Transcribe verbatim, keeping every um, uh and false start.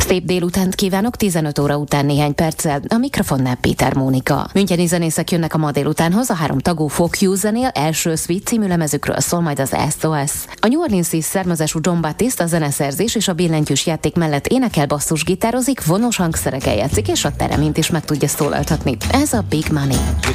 Szép délutánt kívánok, tizenöt óra után néhány perccel, a mikrofonnál Péter Mónika. Müncheni zenészek jönnek a ma délutánhoz, a három tagú Folk You zenél, első Sweet című lemezükről szól majd az es o es. A New Orleans-i származású John Batiste a zeneszerzés és a billentyűs játék mellett énekel, basszusgitározik, vonós hangszerekkel játszik, és a teremint is meg tudja szólaltatni. Ez a Big Money.